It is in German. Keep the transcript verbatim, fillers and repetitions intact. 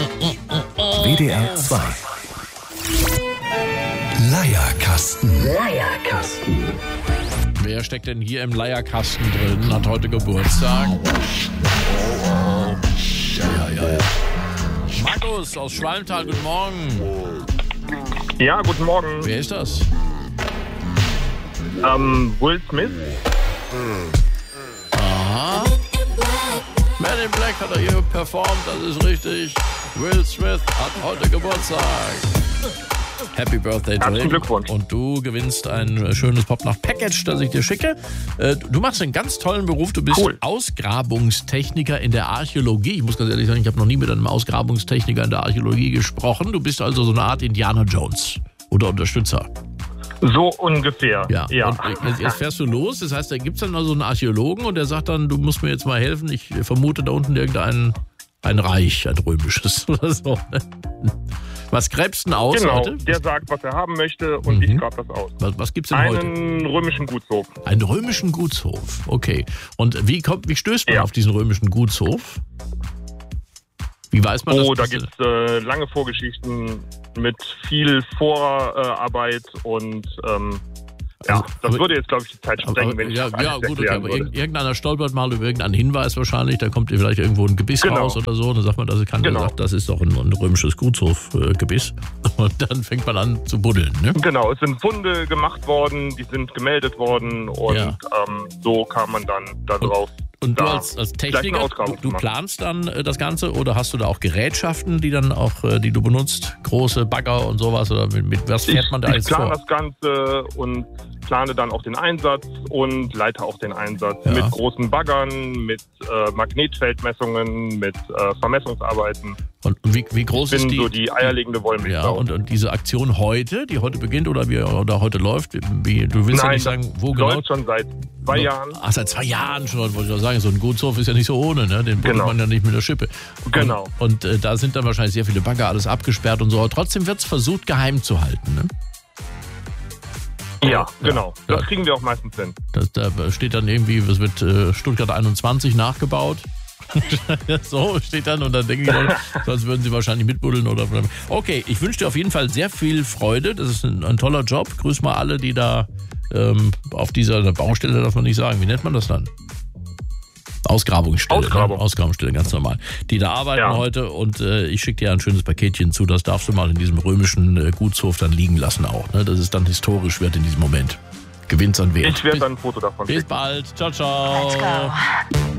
W D R zwei. Leierkasten. Leierkasten. Wer steckt denn hier im Leierkasten drin? Hat heute Geburtstag. Ja, ja, ja. Markus aus Schwalmtal, guten Morgen. Ja, guten Morgen. Wer ist das? Ähm, Will Smith. Aha. Man in Black hat er hier performt, das ist richtig. Will Smith hat heute Geburtstag. Happy Birthday to Herzlichen him. Glückwunsch. Und du gewinnst ein schönes Pop-Nacht-Package, das ich dir schicke. Äh, Du machst einen ganz tollen Beruf. Du bist Cool. Ausgrabungstechniker in der Archäologie. Ich muss ganz ehrlich sagen, ich habe noch nie mit einem Ausgrabungstechniker in der Archäologie gesprochen. Du bist also so eine Art Indiana Jones oder Unterstützer. So ungefähr. Ja. ja. Und jetzt, jetzt fährst du los. Das heißt, da gibt es dann also einen Archäologen und der sagt dann, du musst mir jetzt mal helfen. Ich vermute da unten irgendein ein Reich, ein römisches oder so. Was gräbst du denn aus Genau, heute? der sagt, was er haben möchte und Mhm. ich grab das aus. Was, was gibt's denn heute? Einen römischen Gutshof. Einen römischen Gutshof. Okay. Und wie kommt, wie stößt man Ja. auf diesen römischen Gutshof? Wie weiß man das? Oh, da dass- gibt's äh, lange Vorgeschichten mit viel Vorarbeit und ähm, ja, Also, das aber- würde jetzt, glaube ich, die Zeit Aber, sprengen, wenn ich ja, das ja alles gut, okay, erklären aber würde. irg- irgendeiner stolpert mal über irgendeinen Hinweis wahrscheinlich, da kommt vielleicht irgendwo ein Gebiss Genau. raus oder so, und dann sagt man, das kann Genau. sagt, das ist doch ein, ein römisches Gutshofgebiss. Und dann fängt man an zu buddeln, ne? Genau, es sind Funde gemacht worden, die sind gemeldet worden und Ja. ähm, so kam man dann da drauf. Und du da als, als gleich eine Techniker, Ausgrabung du, zu du machen. planst dann äh, das Ganze oder hast du da auch Gerätschaften, die dann auch, äh, die du benutzt, große Bagger und sowas, oder mit, mit was fährt man da ich, jetzt ich plane vor? das Ganze und plane dann auch den Einsatz und leite auch den Einsatz Ja. mit großen Baggern, mit äh, Magnetfeldmessungen, mit äh, Vermessungsarbeiten. Und wie, wie groß Ich bin ist die? so die eierlegende Wollmilchsau. Ja, und, und diese Aktion heute, die heute beginnt oder wie oder heute läuft, wie, du willst ja Nein, nicht sagen, wo das genau? läuft schon seit zwei Jahren. Ach, seit zwei Jahren schon, wollte ich doch sagen. So ein Gutshof ist ja nicht so ohne, ne? Den buddelt Genau. man ja nicht mit der Schippe. Genau. Und, und äh, da sind dann wahrscheinlich sehr viele Bagger, alles abgesperrt und so. Aber trotzdem wird es versucht, geheim zu halten, ne? Ja, genau. Das Ja. kriegen wir auch meistens hin. Das, da steht dann irgendwie, es wird äh, Stuttgart einundzwanzig nachgebaut. So steht dann und dann denke ich, dann, sonst würden sie wahrscheinlich mitbuddeln oder. Okay, ich wünsche dir auf jeden Fall sehr viel Freude. Das ist ein, ein toller Job. Grüß mal alle, die da ähm, auf dieser Baustelle, darf man nicht sagen. Wie nennt man das dann? Ausgrabungsstelle. Ausgrabung. Ne? Ausgrabungsstelle, ganz normal. Die da arbeiten Ja. heute und äh, ich schicke dir ein schönes Paketchen zu. Das darfst du mal in diesem römischen äh, Gutshof dann liegen lassen auch. Ne? Das ist dann historisch wert in diesem Moment. Gewinnt's an Wert. Ich werde dann ein Foto davon Bis schicken. bald. Ciao, ciao. Let's go.